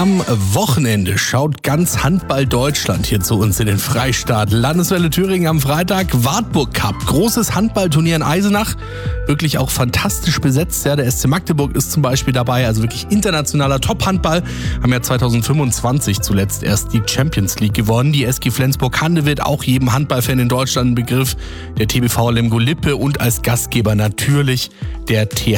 Am Wochenende schaut ganz Handball Deutschland hier zu uns in den Freistaat. Landeswelle Thüringen am Freitag, Wartburg Cup, großes Handballturnier in Eisenach. Wirklich auch fantastisch besetzt. Ja, der SC Magdeburg ist zum Beispiel dabei, also wirklich internationaler Top-Handball. Haben ja 2025 zuletzt erst die Champions League gewonnen. Die SG Flensburg-Handewitt, auch jedem Handballfan in Deutschland ein Begriff. Der TBV Lemgo-Lippe und als Gastgeber natürlich der THW